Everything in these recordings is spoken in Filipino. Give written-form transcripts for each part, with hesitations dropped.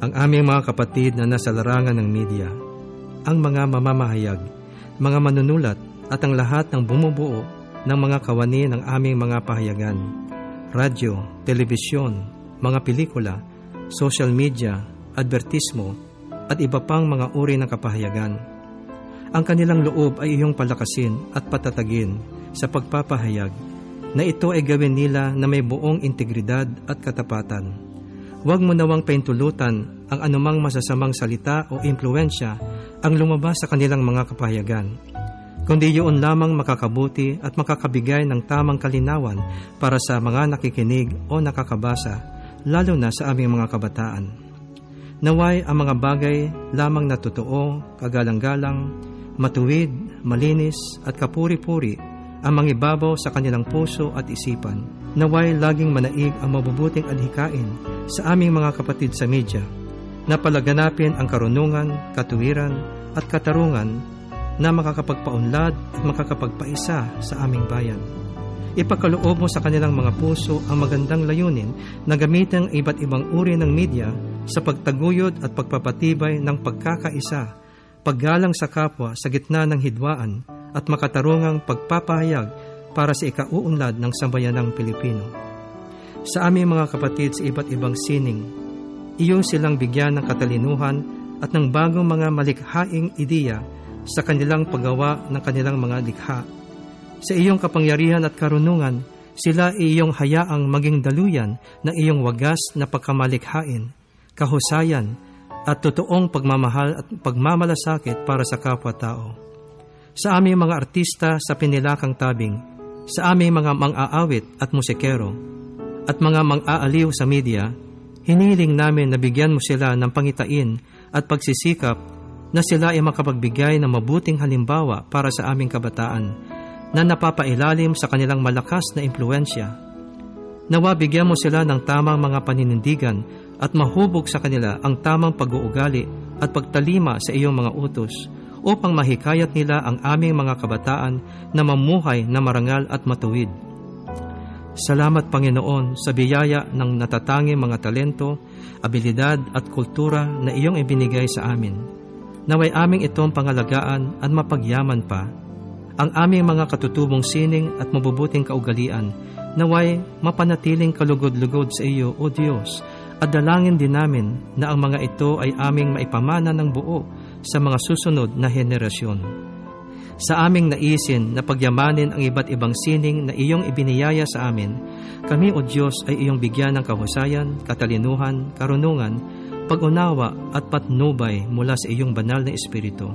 ang aming mga kapatid na nasa larangan ng media, ang mga mamamahayag, mga manunulat at ang lahat ng bumubuo ng mga kawani ng aming mga pahayagan, radyo, telebisyon, mga pelikula, social media, advertismo, at iba pang mga uri ng kapahayagan. Ang kanilang loob ay iyong palakasin at patatagin sa pagpapahayag na ito ay gawin nila na may buong integridad at katapatan. Huwag mo nawang paintulutan ang anumang masasamang salita o impluensya ang lumabas sa kanilang mga kapahayagan, kundi yun lamang makakabuti at makakabigay ng tamang kalinawan para sa mga nakikinig o nakakabasa, lalo na sa aming mga kabataan. Naway ang mga bagay lamang na totoo, kagalang-galang, matuwid, malinis at kapuri-puri ang mangibabaw sa kanilang puso at isipan. Naway laging manaig ang mabubuting adhikain sa aming mga kapatid sa media na palaganapin ang karunungan, katuwiran at katarungan na makakapagpaunlad at makakapagpaisa sa aming bayan. Ipagkaloob mo sa kanilang mga puso ang magandang layunin na gamitin ang iba't ibang uri ng media sa pagtaguyod at pagpapatibay ng pagkakaisa, paggalang sa kapwa sa gitna ng hidwaan at makatarungang pagpapahayag para sa ikauunlad ng sambayanang Pilipino. Sa aming mga kapatid sa iba't ibang sining, iyong silang bigyan ng katalinuhan at ng bagong mga malikhaing ideya sa kanilang paggawa ng kanilang mga likha. Sa iyong kapangyarihan at karunungan, sila iyong hayaang maging daluyan ng iyong wagas na pagkamalikhain, kahusayan, at totoong pagmamahal at pagmamalasakit para sa kapwa-tao. Sa aming mga artista sa pinilakang tabing, sa aming mga mang-aawit at musikero, at mga mang-aaliw sa media, hiniling namin na bigyan mo sila ng pangitain at pagsisikap na sila ay makapagbigay ng mabuting halimbawa para sa aming kabataan na napapailalim sa kanilang malakas na impluensya. Nawa bigyan mo sila ng tamang mga paninindigan at mahubog sa kanila ang tamang pag-uugali at pagtalima sa iyong mga utos upang mahikayat nila ang aming mga kabataan na mamuhay na marangal at matuwid. Salamat Panginoon sa biyaya ng natatanging mga talento, abilidad at kultura na iyong ibinigay sa amin. Naway aming itong pangalagaan at mapagyaman pa ang aming mga katutubong sining at mabubuting kaugalian, naway mapanatiling kalugod-lugod sa iyo, O Diyos, at dalangin din namin na ang mga ito ay aming maipamana ng buo sa mga susunod na henerasyon. Sa aming naisin na pagyamanin ang iba't ibang sining na iyong ibiniyaya sa amin, kami, O Diyos, ay iyong bigyan ng kahusayan, katalinuhan, karunungan, pag-unawa at patnubay mula sa iyong banal na Espiritu.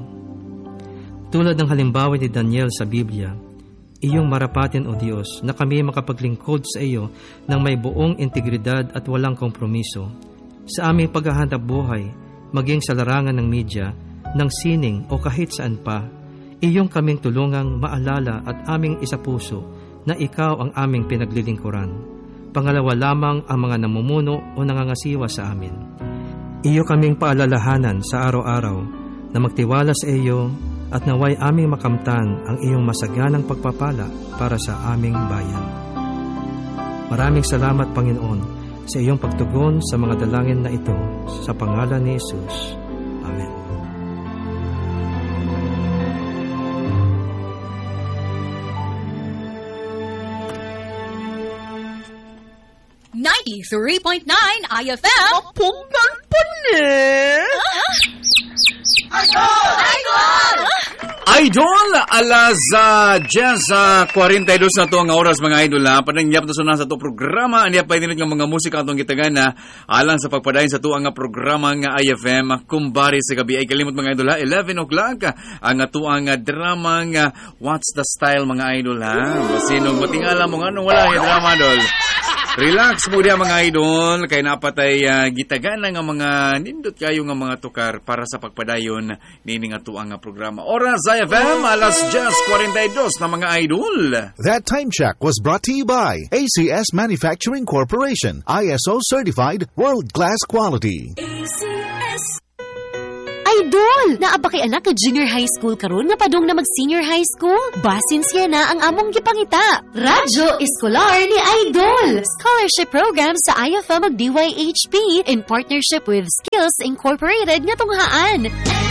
Tulad ng halimbawa ni Daniel sa Biblia, iyong marapatin, O Diyos, na kami makapaglingkod sa iyo ng may buong integridad at walang kompromiso. Sa aming paghahanap buhay, maging sa larangan ng media, ng sining o kahit saan pa, iyong kaming tulungang maalala at aming isapuso na ikaw ang aming pinaglilingkuran. Pangalawa lamang ang mga namumuno o nangangasiwa sa amin. Iyo kaming paalalahanan sa araw-araw na magtiwala sa iyo at naway aming makamtan ang iyong masaganang pagpapala para sa aming bayan. Maraming salamat, Panginoon, sa iyong pagtugon sa mga dalangin na ito sa pangalan ni Jesus. Amen. .9 IFM. Mapunan pa ni! Idol, alas 10:42 na to ang oras mga idol ha. Panangyap na sunan sa to programa. Aniya pa din ng mga musika atong gitagan na alang sa pagpadayon sa to ang programa nga IFM kumbari sa gabi. Ay kalimot mga idol ha, 11 o'clock ang ato ang drama nga What's the Style mga idol ha. Basinong matingala mo nga wala yung drama idol. Relax mo diya mga idol, kay napatay gitagan nga mga nindot kayo nga mga tukar para sa pagpadayon nini nga tuang nga programa. Oras IFM, alas 10:42 na mga idol. That time check was brought to you by ACS Manufacturing Corporation, ISO certified, world-class quality. ACS. Idol! Naaba kay anak ka junior high school karon nga padung na mag-senior high school. Basin siya na ang among gipangita. Radyo Escolar ni Idol! Scholarship program sa IFM ug DYHP in partnership with Skills Incorporated nga tunghaan.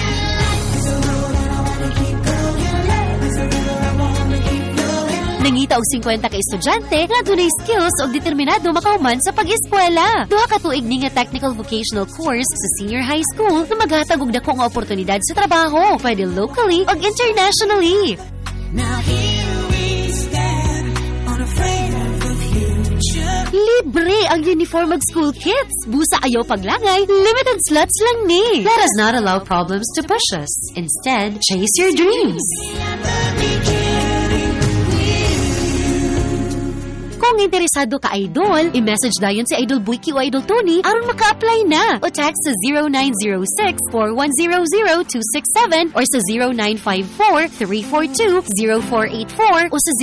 Nangita og 50 ka estudyante nga dunay skills og determinado makahuman sa pag-eskwela. Duha ka tuig ni nga technical vocational course sa senior high school na maghatag og dako nga oportunidad sa trabaho, pwede locally og internationally. Now here we stand, unafraid of the future. Libre ang uniform ug school kits. Busa ayaw paglangay, limited slots lang ni. Let us not allow problems to push us. Instead, chase your dreams. Kung interesado ka, Idol, i-message dayon si Idol Buiki o Idol Tony aron maka-apply na. O text sa 0906-4100-267 or sa 0954-342-0484 o sa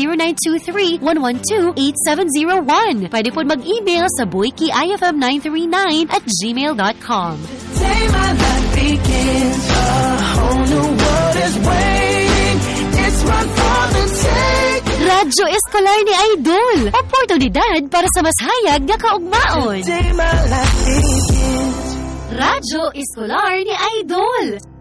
0923-112-8701. Pwede po mag-email sa buikiifm939@gmail.com. Day my life begins, a whole new world is waiting. It's one for the take. Radyo Escolar ni Idol. Oportunidad para sa mas hayag nga kaugmaon. Day my life begins. Radyo Escolar ni Idol.